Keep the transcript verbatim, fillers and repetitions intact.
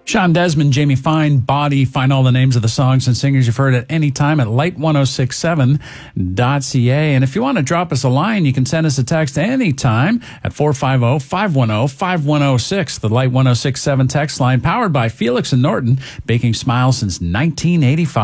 Sean Desmond, Jamie Fine, Body. Find all the names of the songs and singers you've heard at any time at light ten sixty-seven dot c a. And if you want to drop us a line, you can send us a text anytime at four five zero, five one zero, five one zero six. The Light ten sixty-seven text line, powered by Felix and Norton, baking smiles since nineteen eighty-five.